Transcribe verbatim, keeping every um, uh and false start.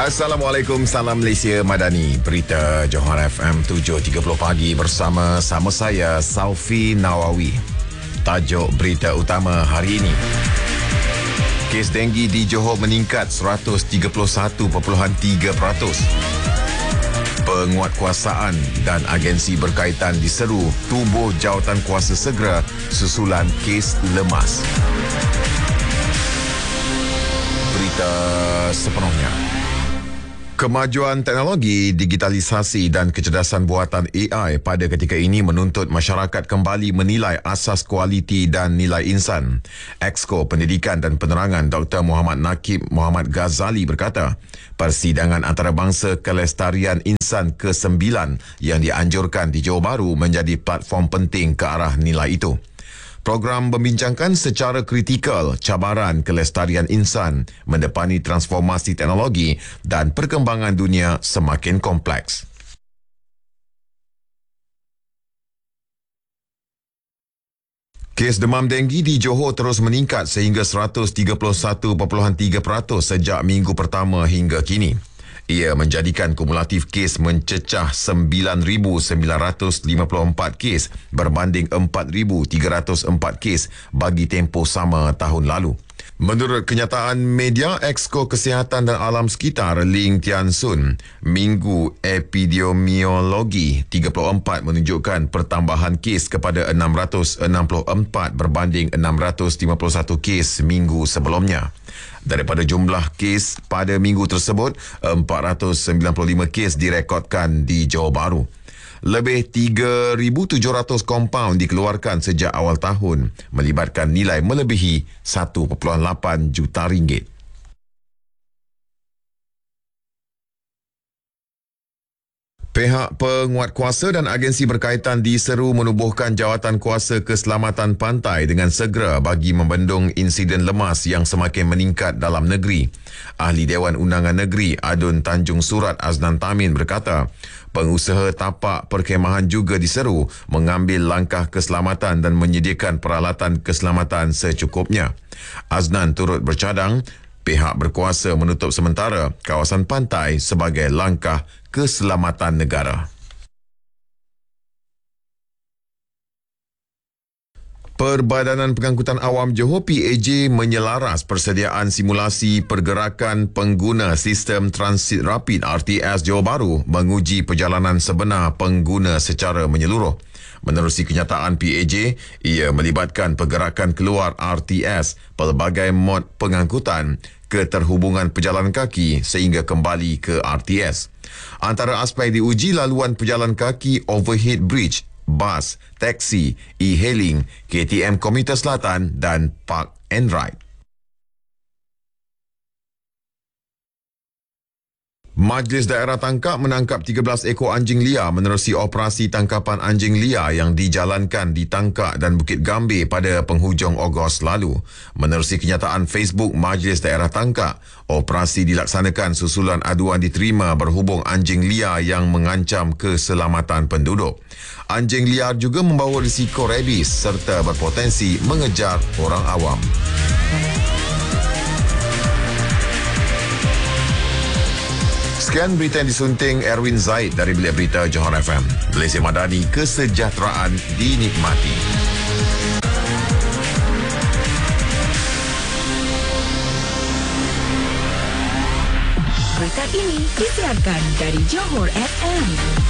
Assalamualaikum, salam Malaysia Madani. Berita Johor F M tujuh tiga puluh pagi bersama sama saya Saufi Nawawi. Tajuk berita utama hari ini. Kes denggi di Johor meningkat seratus tiga puluh satu perpuluhan tiga peratus. Penguatkuasaan dan agensi berkaitan diseru tubuh jawatan kuasa segera susulan kes lemas. Berita sepenuhnya. Kemajuan teknologi, digitalisasi dan kecerdasan buatan A I pada ketika ini menuntut masyarakat kembali menilai asas kualiti dan nilai insan. Exco Pendidikan dan Penerangan Doktor Muhammad Nakib Muhammad Ghazali berkata, persidangan antarabangsa kelestarian insan kesembilan yang dianjurkan di Johor Bahru menjadi platform penting ke arah nilai itu. Program membincangkan secara kritikal cabaran kelestarian insan mendepani transformasi teknologi dan perkembangan dunia semakin kompleks. Kes demam denggi di Johor terus meningkat sehingga seratus tiga puluh satu perpuluhan tiga peratus sejak minggu pertama hingga kini. Ia menjadikan kumulatif kes mencecah sembilan ribu sembilan ratus lima puluh empat kes berbanding empat ribu tiga ratus empat kes bagi tempoh sama tahun lalu. Menurut kenyataan media Exco Kesihatan dan Alam Sekitar Ling Tian Sun, Minggu Epidemiologi tiga puluh empat menunjukkan pertambahan kes kepada enam ratus enam puluh empat berbanding enam ratus lima puluh satu kes minggu sebelumnya. Daripada jumlah kes pada minggu tersebut, empat ratus sembilan puluh lima kes direkodkan di Johor Bahru. Lebih tiga ribu tujuh ratus kompaun dikeluarkan sejak awal tahun, melibatkan nilai melebihi satu perpuluhan lapan juta ringgit. Pihak penguatkuasa dan agensi berkaitan diseru menubuhkan jawatan kuasa keselamatan pantai dengan segera bagi membendung insiden lemas yang semakin meningkat dalam negeri. Ahli Dewan Undangan Negeri Adun Tanjung Surat Aznan Tamin berkata, pengusaha tapak perkhemahan juga diseru mengambil langkah keselamatan dan menyediakan peralatan keselamatan secukupnya. Aznan turut bercadang, pihak berkuasa menutup sementara kawasan pantai sebagai langkah keselamatan negara. Perbadanan Pengangkutan Awam Johor P A J menyelaras persediaan simulasi pergerakan pengguna sistem transit rapid R T S Johor Bahru menguji perjalanan sebenar pengguna secara menyeluruh. Menerusi kenyataan P A J, ia melibatkan pergerakan keluar R T S, pelbagai mod pengangkutan, keterhubungan pejalan kaki sehingga kembali ke R T S. Antara aspek diuji laluan pejalan kaki overhead bridge, bas, taksi, e-hailing, K T M Komuter Selatan dan Park and Ride. Majlis Daerah Tangkap menangkap tiga belas ekor anjing liar menerusi operasi tangkapan anjing liar yang dijalankan di Tangkak dan Bukit Gambir pada penghujung Ogos lalu. Menerusi kenyataan Facebook Majlis Daerah Tangkak, operasi dilaksanakan susulan aduan diterima berhubung anjing liar yang mengancam keselamatan penduduk. Anjing liar juga membawa risiko rabies serta berpotensi mengejar orang awam. Sekian berita yang disunting Erwin Zaid dari Bilik Berita Johor F M. Malaysia Madani, kesejahteraan dinikmati. Berita ini disiarkan dari Johor F M.